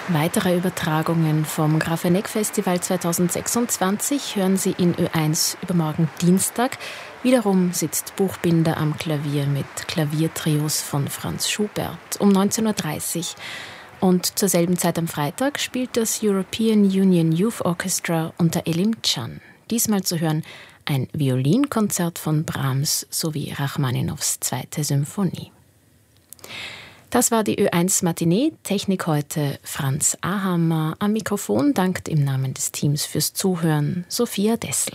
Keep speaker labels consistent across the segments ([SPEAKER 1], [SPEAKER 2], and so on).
[SPEAKER 1] Weitere Übertragungen vom Grafeneck-Festival 2026 hören Sie in Ö1 übermorgen Dienstag. Wiederum sitzt Buchbinder am Klavier mit Klaviertrios von Franz Schubert um 19.30 Uhr. Und zur selben Zeit am Freitag spielt das European Union Youth Orchestra unter Elim Can. Diesmal zu hören ein Violinkonzert von Brahms sowie Rachmaninows 2. Symphonie. Das war die Ö1 Matinee. Technik heute Franz Ahammer. Am Mikrofon dankt im Namen des Teams fürs Zuhören Sophia Dessel.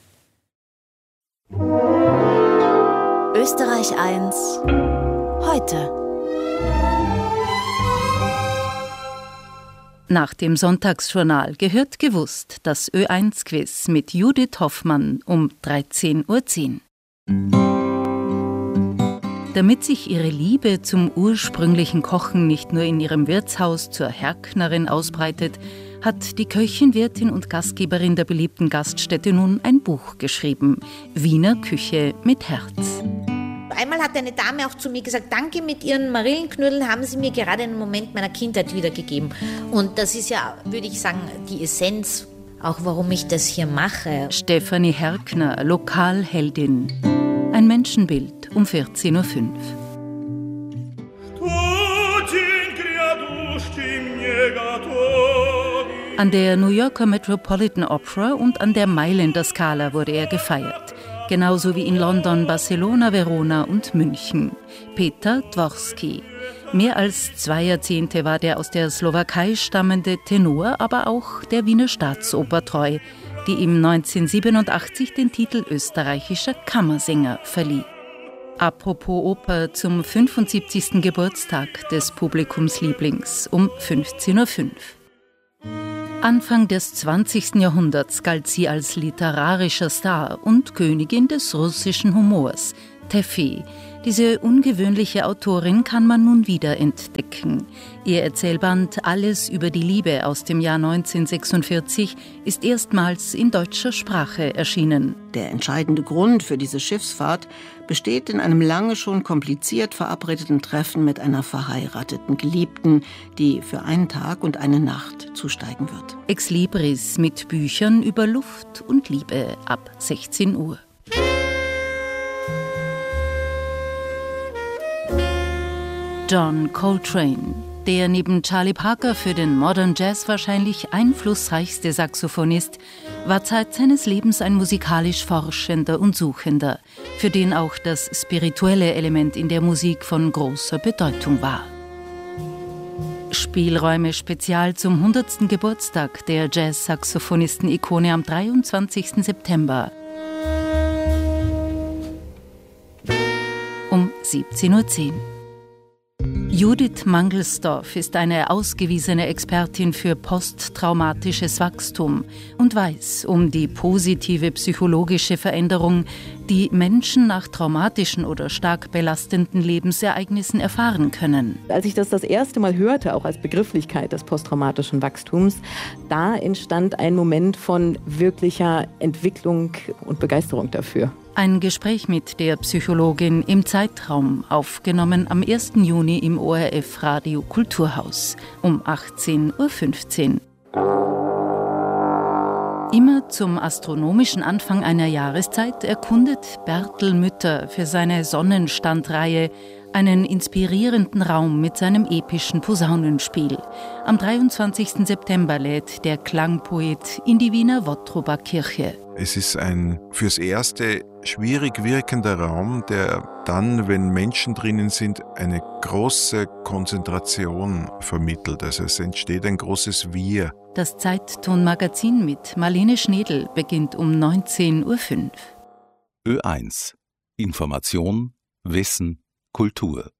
[SPEAKER 2] Österreich 1 heute.
[SPEAKER 3] Nach dem Sonntagsjournal gehört gewusst das Ö1-Quiz mit Judith Hoffmann um 13.10 Uhr. Damit sich ihre Liebe zum ursprünglichen Kochen nicht nur in ihrem Wirtshaus zur Herknerin ausbreitet, hat die Köchin, Wirtin und Gastgeberin der beliebten Gaststätte nun ein Buch geschrieben: Wiener Küche mit Herz.
[SPEAKER 4] Einmal hat eine Dame auch zu mir gesagt, danke, mit Ihren Marillenknödeln haben Sie mir gerade einen Moment meiner Kindheit wiedergegeben. Und das ist ja, würde ich sagen, die Essenz, auch warum ich das hier mache.
[SPEAKER 3] Stefanie Herkner, Lokalheldin. Ein Menschenbild um 14.05 Uhr. An der New Yorker Metropolitan Opera und an der Mailänder Scala wurde er gefeiert. Genauso wie in London, Barcelona, Verona und München. Peter Dworsky. Mehr als 2 Jahrzehnte war der aus der Slowakei stammende Tenor, aber auch der Wiener Staatsoper treu, die ihm 1987 den Titel österreichischer Kammersänger verlieh. Apropos Oper zum 75. Geburtstag des Publikumslieblings um 15.05 Uhr. Anfang des 20. Jahrhunderts galt sie als literarischer Star und Königin des russischen Humors, Teffi. Diese ungewöhnliche Autorin kann man nun wieder entdecken. Ihr Erzählband Alles über die Liebe aus dem Jahr 1946 ist erstmals in deutscher Sprache erschienen.
[SPEAKER 5] Der entscheidende Grund für diese Schiffsfahrt besteht in einem lange schon kompliziert verabredeten Treffen mit einer verheirateten Geliebten, die für einen Tag und eine Nacht zusteigen wird.
[SPEAKER 3] Ex Libris mit Büchern über Luft und Liebe ab 16 Uhr. John Coltrane, der neben Charlie Parker für den Modern Jazz wahrscheinlich einflussreichste Saxophonist, war Zeit seines Lebens ein musikalisch Forschender und Suchender, für den auch das spirituelle Element in der Musik von großer Bedeutung war. Spielräume spezial zum 100. Geburtstag der Jazz-Saxophonisten-Ikone am 23. September um 17.10 Uhr. Judith Mangelsdorf ist eine ausgewiesene Expertin für posttraumatisches Wachstum und weiß um die positive psychologische Veränderung, die Menschen nach traumatischen oder stark belastenden Lebensereignissen erfahren können.
[SPEAKER 6] Als ich das erste Mal hörte, auch als Begrifflichkeit des posttraumatischen Wachstums, da entstand ein Moment von wirklicher Entwicklung und Begeisterung dafür.
[SPEAKER 3] Ein Gespräch mit der Psychologin im Zeitraum, aufgenommen am 1. Juni im ORF Radio Kulturhaus um 18.15 Uhr. Immer zum astronomischen Anfang einer Jahreszeit erkundet Bertel Mütter für seine Sonnenstandreihe einen inspirierenden Raum mit seinem epischen Posaunenspiel. Am 23. September lädt der Klangpoet in die Wiener Wottrober Kirche.
[SPEAKER 7] Es ist ein fürs Erste schwierig wirkender Raum, der dann, wenn Menschen drinnen sind, eine große Konzentration vermittelt. Also es entsteht ein großes Wir.
[SPEAKER 3] Das Zeittonmagazin mit Marlene Schnedl beginnt um 19.05 Uhr.
[SPEAKER 8] Ö1. Information, Wissen, Kultur.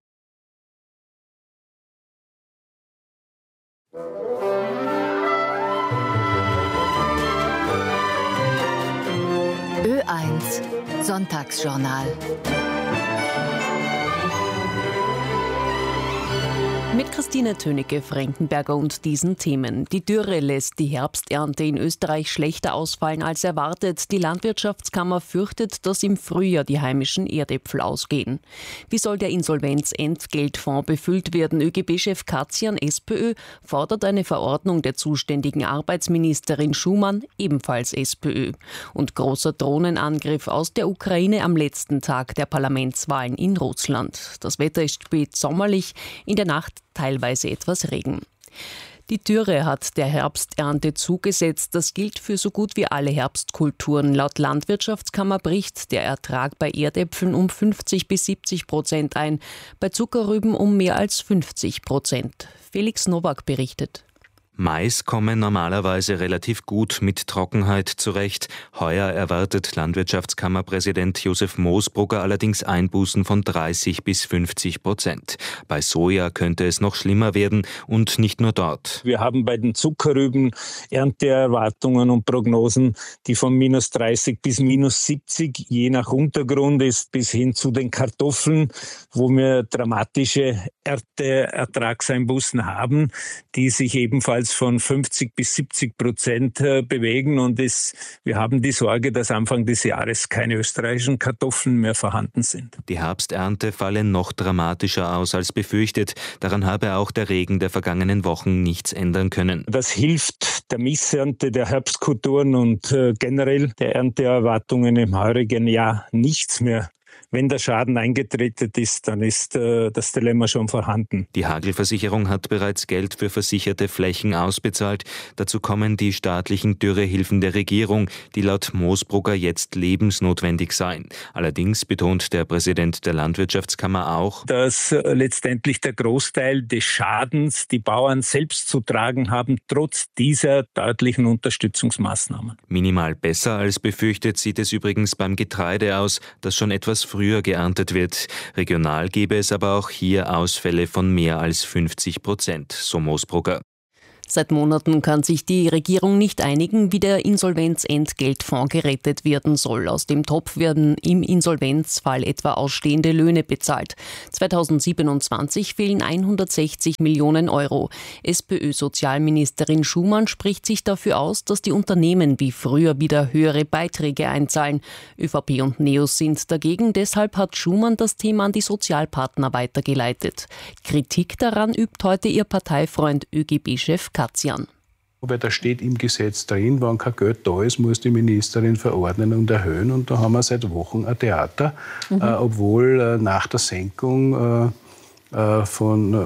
[SPEAKER 2] Ö1 Sonntagsjournal.
[SPEAKER 9] Mit Christine Tönecke-Frankenberger und diesen Themen. Die Dürre lässt die Herbsternte in Österreich schlechter ausfallen als erwartet. Die Landwirtschaftskammer fürchtet, dass im Frühjahr die heimischen Erdäpfel ausgehen. Wie soll der Insolvenzentgeltfonds befüllt werden? ÖGB-Chef Katzian, SPÖ, fordert eine Verordnung der zuständigen Arbeitsministerin Schumann, ebenfalls SPÖ. Und großer Drohnenangriff aus der Ukraine am letzten Tag der Parlamentswahlen in Russland. Das Wetter ist spät sommerlich, in der Nacht teilweise etwas Regen. Die Dürre hat der Herbsternte zugesetzt. Das gilt für so gut wie alle Herbstkulturen. Laut Landwirtschaftskammer bricht der Ertrag bei Erdäpfeln um 50-70% ein, bei Zuckerrüben um mehr als 50%. Felix Nowak berichtet.
[SPEAKER 10] Mais komme normalerweise relativ gut mit Trockenheit zurecht. Heuer erwartet Landwirtschaftskammerpräsident Josef Moosbrugger allerdings Einbußen von 30-50%. Bei Soja könnte es noch schlimmer werden und nicht nur dort.
[SPEAKER 11] Wir haben bei den Zuckerrüben Ernteerwartungen und Prognosen, die von -30 bis -70 je nach Untergrund ist, bis hin zu den Kartoffeln, wo wir dramatische Ernteertragseinbußen haben, die sich ebenfalls von 50 bis 70% bewegen. Und wir haben die Sorge, dass Anfang des Jahres keine österreichischen Kartoffeln mehr vorhanden sind.
[SPEAKER 10] Die Herbsternte falle noch dramatischer aus als befürchtet. Daran habe auch der Regen der vergangenen Wochen nichts ändern können.
[SPEAKER 11] Das hilft der Missernte der Herbstkulturen und generell der Ernteerwartungen im heurigen Jahr nichts mehr. Wenn der Schaden eingetreten ist, dann ist das Dilemma schon vorhanden.
[SPEAKER 10] Die Hagelversicherung hat bereits Geld für versicherte Flächen ausbezahlt. Dazu kommen die staatlichen Dürrehilfen der Regierung, die laut Moosbrugger jetzt lebensnotwendig seien. Allerdings betont der Präsident der Landwirtschaftskammer auch,
[SPEAKER 11] dass letztendlich der Großteil des Schadens die Bauern selbst zu tragen haben, trotz dieser deutlichen Unterstützungsmaßnahmen.
[SPEAKER 10] Minimal besser als befürchtet sieht es übrigens beim Getreide aus, das schon etwas früher geerntet wird. Regional gäbe es aber auch hier Ausfälle von mehr als 50%, so Moosbrugger.
[SPEAKER 9] Seit Monaten kann sich die Regierung nicht einigen, wie der Insolvenzentgeltfonds gerettet werden soll. Aus dem Topf werden im Insolvenzfall etwa ausstehende Löhne bezahlt. 2027 fehlen 160 Millionen Euro. SPÖ-Sozialministerin Schumann spricht sich dafür aus, dass die Unternehmen wie früher wieder höhere Beiträge einzahlen. ÖVP und NEOS sind dagegen. Deshalb hat Schumann das Thema an die Sozialpartner weitergeleitet. Kritik daran übt heute ihr Parteifreund ÖGB-Chef Katzian.
[SPEAKER 12] Aber da steht im Gesetz drin, wenn kein Geld da ist, muss die Ministerin verordnen und erhöhen. Und da haben wir seit Wochen ein Theater, obwohl nach der Senkung von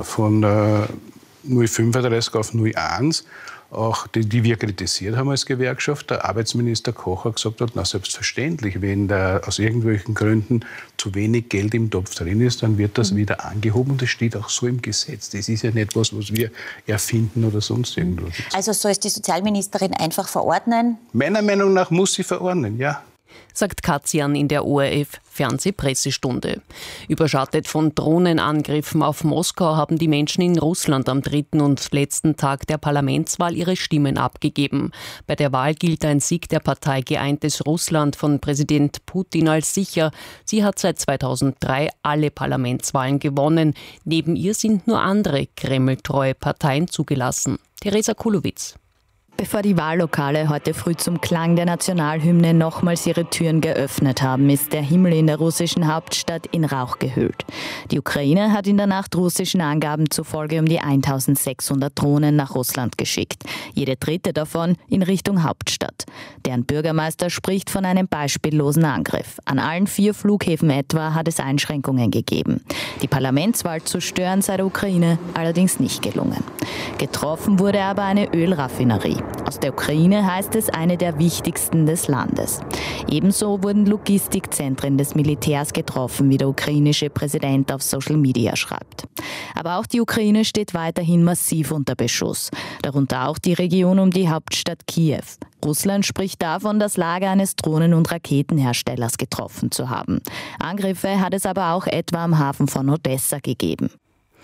[SPEAKER 12] 0,35 auf 0,1 auch die wir kritisiert haben als Gewerkschaft, der Arbeitsminister Kocher gesagt hat, na selbstverständlich, wenn da aus irgendwelchen Gründen zu wenig Geld im Topf drin ist, dann wird das wieder angehoben und das steht auch so im Gesetz. Das ist ja nicht was wir erfinden oder sonst irgendwas.
[SPEAKER 13] Also soll es die Sozialministerin einfach verordnen?
[SPEAKER 12] Meiner Meinung nach muss sie verordnen, ja.
[SPEAKER 9] Sagt Katzian in der ORF-Fernsehpressestunde. Überschattet von Drohnenangriffen auf Moskau haben die Menschen in Russland am 3. und letzten Tag der Parlamentswahl ihre Stimmen abgegeben. Bei der Wahl gilt ein Sieg der Partei Geeintes Russland von Präsident Putin als sicher. Sie hat seit 2003 alle Parlamentswahlen gewonnen. Neben ihr sind nur andere kremltreue Parteien zugelassen. Theresa Kulowitz.
[SPEAKER 14] Bevor die Wahllokale heute früh zum Klang der Nationalhymne nochmals ihre Türen geöffnet haben, ist der Himmel in der russischen Hauptstadt in Rauch gehüllt. Die Ukraine hat in der Nacht russischen Angaben zufolge um die 1600 Drohnen nach Russland geschickt. Jede dritte davon in Richtung Hauptstadt. Deren Bürgermeister spricht von einem beispiellosen Angriff. An allen 4 Flughäfen etwa hat es Einschränkungen gegeben. Die Parlamentswahl zu stören sei der Ukraine allerdings nicht gelungen. Getroffen wurde aber eine Ölraffinerie. Aus der Ukraine heißt es eine der wichtigsten des Landes. Ebenso wurden Logistikzentren des Militärs getroffen, wie der ukrainische Präsident auf Social Media schreibt. Aber auch die Ukraine steht weiterhin massiv unter Beschuss, darunter auch die Region um die Hauptstadt Kiew. Russland spricht davon, das Lager eines Drohnen- und Raketenherstellers getroffen zu haben. Angriffe hat es aber auch etwa am Hafen von Odessa gegeben.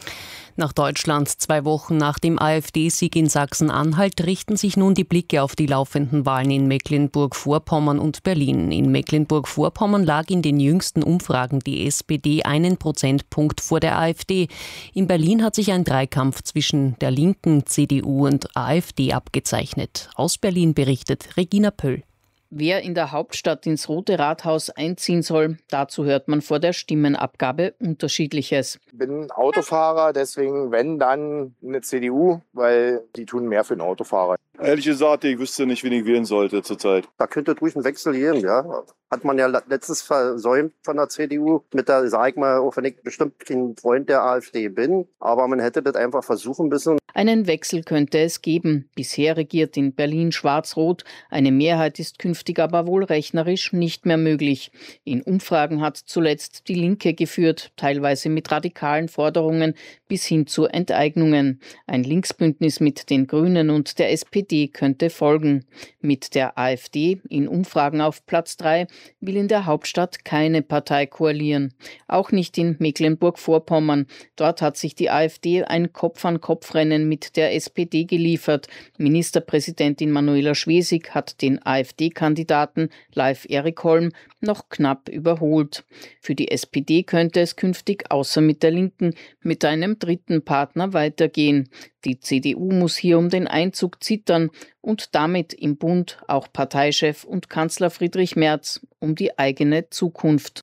[SPEAKER 9] Nach Deutschland 2 Wochen nach dem AfD-Sieg in Sachsen-Anhalt richten sich nun die Blicke auf die laufenden Wahlen in Mecklenburg-Vorpommern und Berlin. In Mecklenburg-Vorpommern lag in den jüngsten Umfragen die SPD 1 Prozentpunkt vor der AfD. In Berlin hat sich ein Dreikampf zwischen der Linken, CDU und AfD abgezeichnet. Aus Berlin berichtet Regina Pöll.
[SPEAKER 15] Wer in der Hauptstadt ins Rote Rathaus einziehen soll, dazu hört man vor der Stimmenabgabe Unterschiedliches.
[SPEAKER 16] Ich bin Autofahrer, deswegen wenn, dann eine CDU, weil die tun mehr für den Autofahrer.
[SPEAKER 17] Ehrlich gesagt, ich wüsste nicht, wen ich wählen sollte zurzeit.
[SPEAKER 18] Da könnte ruhig ein Wechsel gehen, ja. Hat man ja letztens versäumt von der CDU. Mit der, sag ich mal, auch wenn ich bestimmt kein Freund der AfD bin, aber man hätte das einfach versuchen müssen.
[SPEAKER 15] Einen Wechsel könnte es geben. Bisher regiert in Berlin schwarz-rot. Eine Mehrheit ist künftig aber wohl rechnerisch nicht mehr möglich. In Umfragen hat zuletzt die Linke geführt, teilweise mit radikalen Forderungen bis hin zu Enteignungen. Ein Linksbündnis mit den Grünen und der SPD könnte folgen. Mit der AfD in Umfragen auf Platz 3 will in der Hauptstadt keine Partei koalieren. Auch nicht in Mecklenburg-Vorpommern. Dort hat sich die AfD ein Kopf-an-Kopf-Rennen mit der SPD geliefert. Ministerpräsidentin Manuela Schwesig hat den AfD-Kandidaten Leif Erikholm noch knapp überholt. Für die SPD könnte es künftig außer mit der Linken mit einem dritten Partner weitergehen. Die CDU muss hier um den Einzug zittern und damit im Bund auch Parteichef und Kanzler Friedrich Merz um die eigene Zukunft.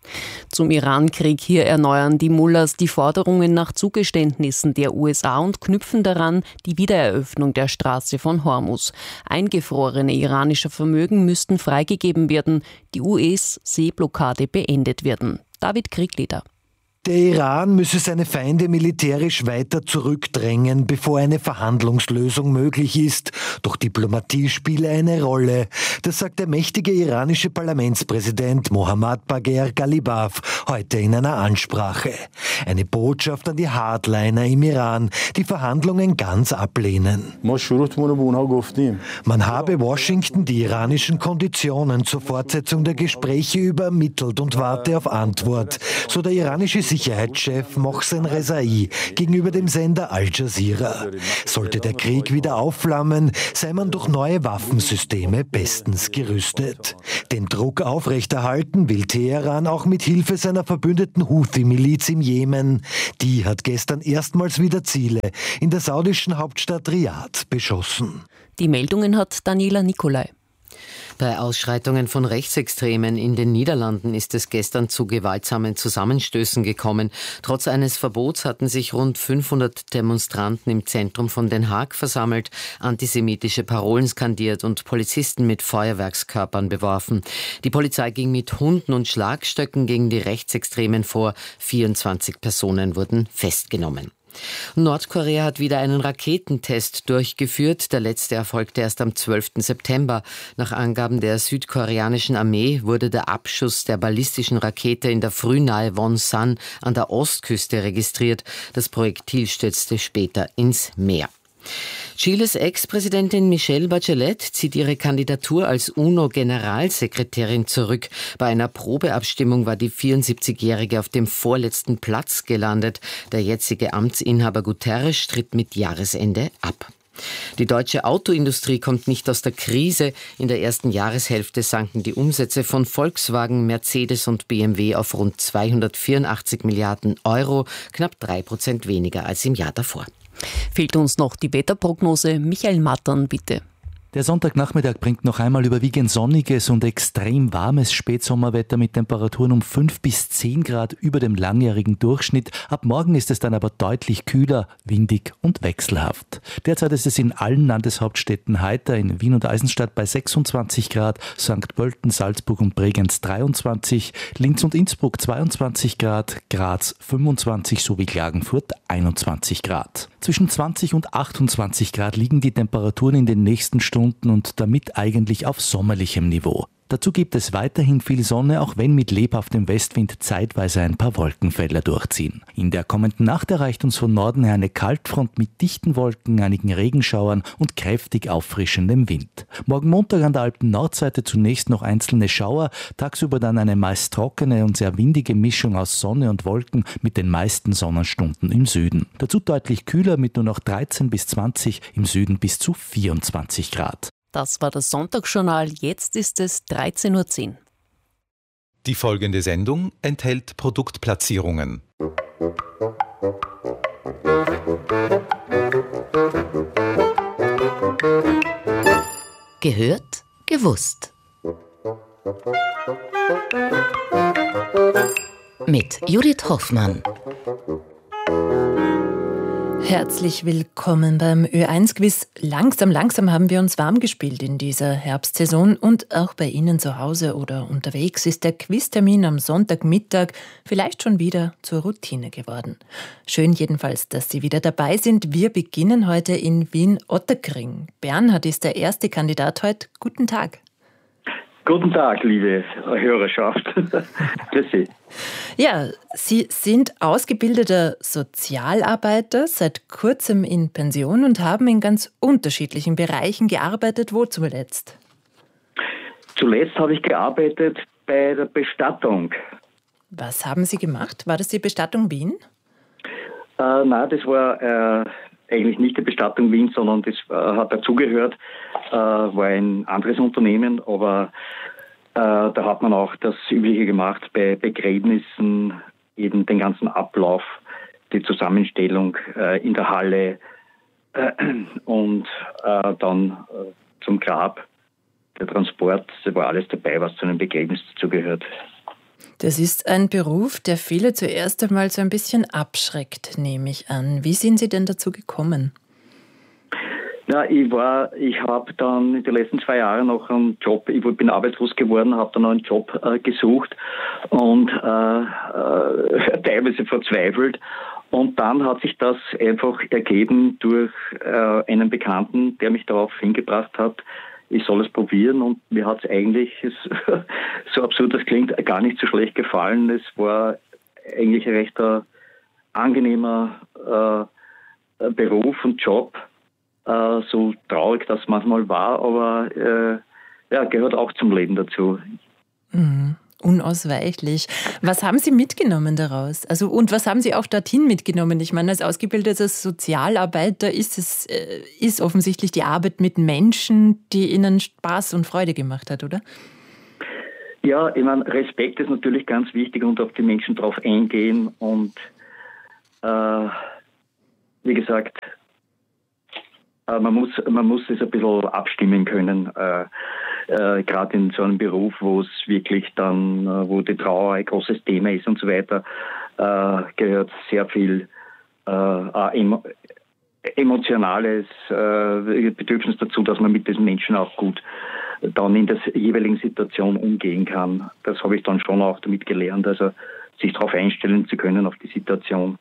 [SPEAKER 9] Zum Iran-Krieg hier erneuern die Mullahs die Forderungen nach Zugeständnissen der USA und knüpfen daran die Wiedereröffnung der Straße von Hormuz. Eingefrorene iranische Vermögen müssten freigegeben werden, die US-Seeblockade beendet werden. David Kriegleder.
[SPEAKER 19] Der Iran müsse seine Feinde militärisch weiter zurückdrängen, bevor eine Verhandlungslösung möglich ist. Doch Diplomatie spiele eine Rolle. Das sagt der mächtige iranische Parlamentspräsident Mohammad Bagher Ghalibaf heute in einer Ansprache. Eine Botschaft an die Hardliner im Iran, die Verhandlungen ganz ablehnen. Man habe Washington die iranischen Konditionen zur Fortsetzung der Gespräche übermittelt und warte auf Antwort, so der iranische Sicherheitschef Mohsen Rezai gegenüber dem Sender Al Jazeera. Sollte der Krieg wieder aufflammen, sei man durch neue Waffensysteme bestens gerüstet. Den Druck aufrechterhalten will Teheran auch mit Hilfe seiner verbündeten Houthi-Miliz im Jemen. Die hat gestern erstmals wieder Ziele in der saudischen Hauptstadt Riyadh beschossen.
[SPEAKER 9] Die Meldungen hat Daniela Nicolai.
[SPEAKER 20] Bei Ausschreitungen von Rechtsextremen in den Niederlanden ist es gestern zu gewaltsamen Zusammenstößen gekommen. Trotz eines Verbots hatten sich rund 500 Demonstranten im Zentrum von Den Haag versammelt, antisemitische Parolen skandiert und Polizisten mit Feuerwerkskörpern beworfen. Die Polizei ging mit Hunden und Schlagstöcken gegen die Rechtsextremen vor. 24 Personen wurden festgenommen. Nordkorea hat wieder einen Raketentest durchgeführt. Der letzte erfolgte erst am 12. September. Nach Angaben der südkoreanischen Armee wurde der Abschuss der ballistischen Rakete in der Früh nahe Wonsan an der Ostküste registriert. Das Projektil stürzte später ins Meer. Chiles Ex-Präsidentin Michelle Bachelet zieht ihre Kandidatur als UNO-Generalsekretärin zurück. Bei einer Probeabstimmung war die 74-Jährige auf dem vorletzten Platz gelandet. Der jetzige Amtsinhaber Guterres tritt mit Jahresende ab. Die deutsche Autoindustrie kommt nicht aus der Krise. In der ersten Jahreshälfte sanken die Umsätze von Volkswagen, Mercedes und BMW auf rund 284 Milliarden Euro, knapp 3% weniger als im Jahr davor.
[SPEAKER 9] Fehlt uns noch die Wetterprognose. Michael Mattern, bitte.
[SPEAKER 21] Der Sonntagnachmittag bringt noch einmal überwiegend sonniges und extrem warmes Spätsommerwetter mit Temperaturen um 5 bis 10 Grad über dem langjährigen Durchschnitt. Ab morgen ist es dann aber deutlich kühler, windig und wechselhaft. Derzeit ist es in allen Landeshauptstädten heiter, in Wien und Eisenstadt bei 26 Grad, St. Pölten, Salzburg und Bregenz 23, Linz und Innsbruck 22 Grad, Graz 25 sowie Klagenfurt 21 Grad. Zwischen 20 und 28 Grad liegen die Temperaturen in den nächsten Stunden und damit eigentlich auf sommerlichem Niveau. Dazu gibt es weiterhin viel Sonne, auch wenn mit lebhaftem Westwind zeitweise ein paar Wolkenfelder durchziehen. In der kommenden Nacht erreicht uns von Norden her eine Kaltfront mit dichten Wolken, einigen Regenschauern und kräftig auffrischendem Wind. Morgen Montag an der Alpen-Nordseite zunächst noch einzelne Schauer, tagsüber dann eine meist trockene und sehr windige Mischung aus Sonne und Wolken mit den meisten Sonnenstunden im Süden. Dazu deutlich kühler mit nur noch 13 bis 20, im Süden bis zu 24 Grad.
[SPEAKER 9] Das war das Sonntagsjournal. Jetzt ist es 13:10 Uhr.
[SPEAKER 8] Die folgende Sendung enthält Produktplatzierungen.
[SPEAKER 2] Gehört, gewusst. Mit Judith Hoffmann.
[SPEAKER 1] Herzlich willkommen beim Ö1-Quiz. Langsam haben wir uns warm gespielt in dieser Herbstsaison und auch bei Ihnen zu Hause oder unterwegs ist der Quiztermin am Sonntagmittag vielleicht schon wieder zur Routine geworden. Schön jedenfalls, dass Sie wieder dabei sind. Wir beginnen heute in Wien-Ottakring. Bernhard ist der erste Kandidat heute. Guten Tag.
[SPEAKER 22] Guten Tag, liebe Hörerschaft. Grüß Sie.
[SPEAKER 1] Ja, Sie sind ausgebildeter Sozialarbeiter, seit kurzem in Pension und haben in ganz unterschiedlichen Bereichen gearbeitet. Wo zuletzt?
[SPEAKER 22] Zuletzt habe ich gearbeitet bei der Bestattung.
[SPEAKER 1] Was haben Sie gemacht? War das die Bestattung Wien?
[SPEAKER 22] Nein, das war eigentlich nicht die Bestattung Wien, sondern das hat dazugehört, war ein anderes Unternehmen, aber da hat man auch das Übliche gemacht bei Begräbnissen, eben den ganzen Ablauf, die Zusammenstellung in der Halle und dann zum Grab, der Transport, da war alles dabei, was zu einem Begräbnis dazugehört.
[SPEAKER 1] Das ist ein Beruf, der viele zuerst einmal so ein bisschen abschreckt, nehme ich an. Wie sind Sie denn dazu gekommen?
[SPEAKER 22] Ja, ich habe dann in den letzten 2 Jahren noch einen Job, ich bin arbeitslos geworden, habe dann noch einen Job gesucht und teilweise verzweifelt. Und dann hat sich das einfach ergeben durch einen Bekannten, der mich darauf hingebracht hat, ich soll es probieren, und mir hat es eigentlich, so absurd das klingt, gar nicht so schlecht gefallen. Es war eigentlich ein recht angenehmer Beruf und Job, so traurig das manchmal war, aber gehört auch zum Leben dazu.
[SPEAKER 1] Unausweichlich. Was haben Sie mitgenommen daraus? Also, und was haben Sie auch dorthin mitgenommen? Ich meine, als ausgebildeter Sozialarbeiter ist offensichtlich die Arbeit mit Menschen, die Ihnen Spaß und Freude gemacht hat, oder?
[SPEAKER 22] Ja, ich meine, Respekt ist natürlich ganz wichtig und auf die Menschen drauf eingehen und wie gesagt, man muss es ein bisschen abstimmen können, gerade in so einem Beruf, wo es wirklich dann, wo die Trauer ein großes Thema ist und so weiter, gehört sehr viel emotionales Bedürfnis dazu, dass man mit diesen Menschen auch gut dann in der jeweiligen Situation umgehen kann. Das habe ich dann schon auch damit gelernt, also sich darauf einstellen zu können auf die Situation.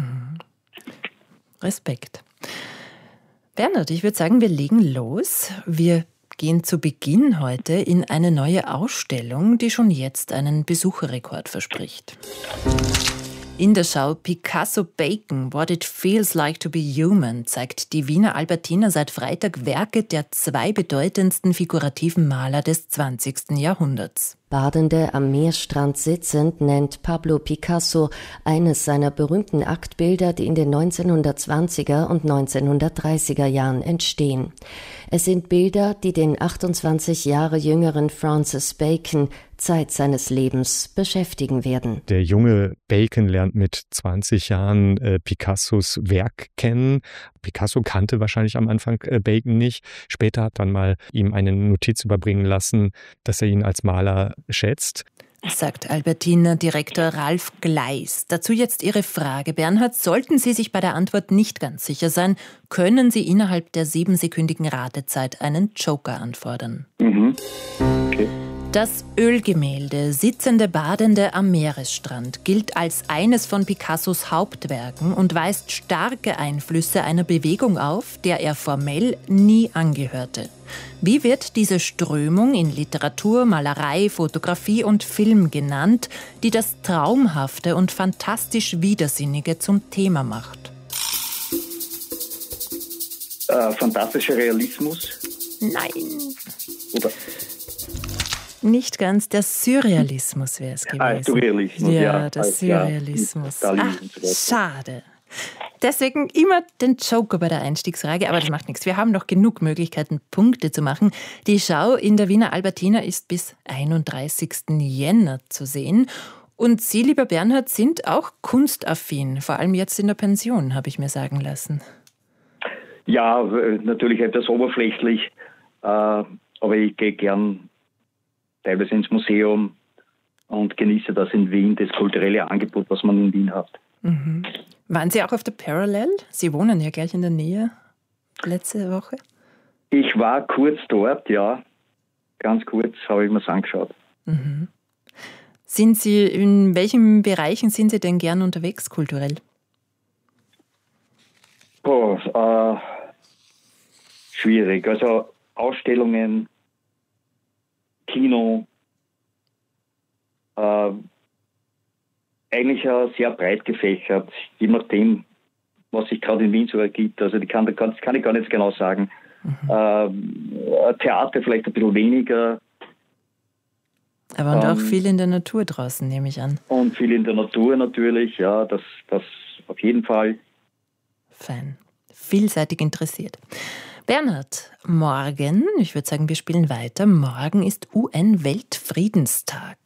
[SPEAKER 1] Respekt. Bernhard, ich würde sagen, wir legen los. Wir gehen zu Beginn heute in eine neue Ausstellung, die schon jetzt einen Besucherrekord verspricht. In der Schau Picasso Bacon, What It Feels Like to Be Human, zeigt die Wiener Albertina seit Freitag Werke der 2 bedeutendsten figurativen Maler des 20. Jahrhunderts.
[SPEAKER 23] Badende am Meerstrand sitzend nennt Pablo Picasso eines seiner berühmten Aktbilder, die in den 1920er und 1930er Jahren entstehen. Es sind Bilder, die den 28 Jahre jüngeren Francis Bacon Zeit seines Lebens beschäftigen werden.
[SPEAKER 24] Der junge Bacon lernt mit 20 Jahren Picassos Werk kennen. Picasso kannte wahrscheinlich am Anfang Bacon nicht. Später hat dann mal ihm eine Notiz überbringen lassen, dass er ihn als Maler schätzt.
[SPEAKER 1] Sagt Albertina-Direktor Ralf Gleis. Dazu jetzt Ihre Frage, Bernhard. Sollten Sie sich bei der Antwort nicht ganz sicher sein, können Sie innerhalb der 7-sekündigen Ratezeit einen Joker anfordern.
[SPEAKER 22] Okay.
[SPEAKER 1] Das Ölgemälde Sitzende Badende am Meeresstrand gilt als eines von Picassos Hauptwerken und weist starke Einflüsse einer Bewegung auf, der er formell nie angehörte. Wie wird diese Strömung in Literatur, Malerei, Fotografie und Film genannt, die das Traumhafte und fantastisch Widersinnige zum Thema macht?
[SPEAKER 22] Fantastischer Realismus?
[SPEAKER 1] Nein.
[SPEAKER 22] Oder?
[SPEAKER 1] Nicht ganz, der Surrealismus wäre es gewesen.
[SPEAKER 22] Surrealismus,
[SPEAKER 1] ja. Der Surrealismus. Schade. Deswegen immer den Joker bei der Einstiegsfrage, aber das macht nichts. Wir haben noch genug Möglichkeiten, Punkte zu machen. Die Schau in der Wiener Albertina ist bis 31. Jänner zu sehen. Und Sie, lieber Bernhard, sind auch kunstaffin, vor allem jetzt in der Pension, habe ich mir sagen lassen.
[SPEAKER 22] Ja, natürlich etwas oberflächlich, aber ich gehe gern teilweise ins Museum und genieße das in Wien, das kulturelle Angebot, was man in Wien hat.
[SPEAKER 1] Mhm. Waren Sie auch auf der Parallel? Sie wohnen ja gleich in der Nähe, letzte Woche.
[SPEAKER 22] Ich war kurz dort, ja. Ganz kurz habe ich mir es angeschaut.
[SPEAKER 1] Mhm. In welchen Bereichen sind Sie denn gern unterwegs kulturell?
[SPEAKER 22] Schwierig. Also Ausstellungen, Kino, eigentlich sehr breit gefächert, je nachdem, was sich gerade in Wien so ergibt. Also das kann ich gar nicht genau sagen. Theater vielleicht ein bisschen weniger.
[SPEAKER 1] Aber und auch viel in der Natur draußen, nehme ich an.
[SPEAKER 22] Und viel in der Natur natürlich, ja, das auf jeden Fall.
[SPEAKER 1] Fein. Vielseitig interessiert. Bernhard, morgen, ich würde sagen, wir spielen weiter, morgen ist UN-Weltfriedenstag.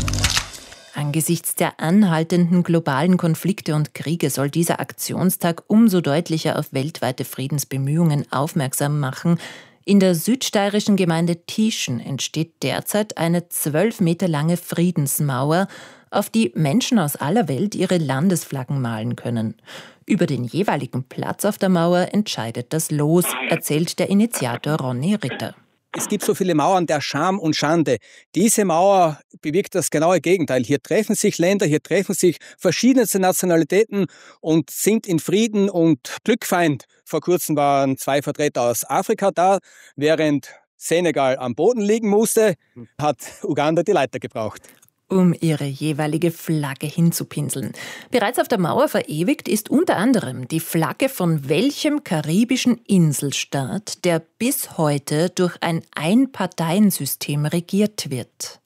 [SPEAKER 1] Angesichts der anhaltenden globalen Konflikte und Kriege soll dieser Aktionstag umso deutlicher auf weltweite Friedensbemühungen aufmerksam machen. In der südsteirischen Gemeinde Tieschen entsteht derzeit eine 12 Meter lange Friedensmauer, auf die Menschen aus aller Welt ihre Landesflaggen malen können. Über den jeweiligen Platz auf der Mauer entscheidet das Los, erzählt der Initiator Ronny Ritter.
[SPEAKER 4] Es gibt so viele Mauern der Scham und Schande. Diese Mauer bewirkt das genaue Gegenteil. Hier treffen sich Länder, hier treffen sich verschiedenste Nationalitäten und sind in Frieden und Glückfeind. Vor kurzem waren 2 Vertreter aus Afrika da. Während Senegal am Boden liegen musste, hat Uganda die Leiter gebraucht.
[SPEAKER 1] Um ihre jeweilige Flagge hinzupinseln. Bereits auf der Mauer verewigt ist unter anderem die Flagge von welchem karibischen Inselstaat, der bis heute durch ein Einparteiensystem regiert wird?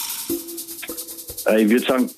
[SPEAKER 22] Ich würde sagen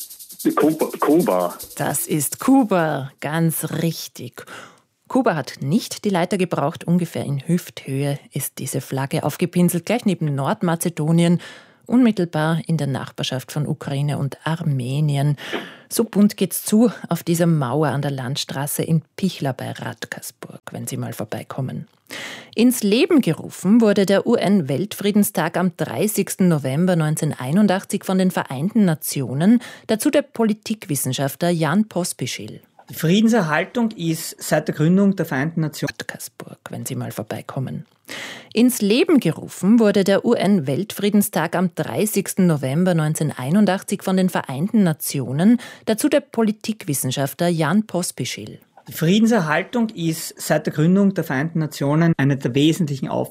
[SPEAKER 22] Kuba.
[SPEAKER 1] Das ist Kuba, ganz richtig. Kuba hat nicht die Leiter gebraucht, ungefähr in Hüfthöhe ist diese Flagge aufgepinselt, gleich neben Nordmazedonien, unmittelbar in der Nachbarschaft von Ukraine und Armenien. So bunt geht's zu auf dieser Mauer an der Landstraße in Pichler bei Radkersburg, wenn Sie mal vorbeikommen. Ins Leben gerufen wurde der UN-Weltfriedenstag am 30. November 1981 von den Vereinten Nationen, dazu der Politikwissenschaftler Jan Pospischil.
[SPEAKER 5] Die Friedenserhaltung ist seit der Gründung der Vereinten Nationen.
[SPEAKER 1] Radkersburg, wenn Sie mal vorbeikommen. Ins Leben gerufen wurde der UN-Weltfriedenstag am 30. November 1981 von den Vereinten Nationen, dazu der Politikwissenschaftler Jan Pospischil.
[SPEAKER 5] Die Friedenserhaltung ist seit der Gründung der Vereinten Nationen eine der wesentlichen Aufgaben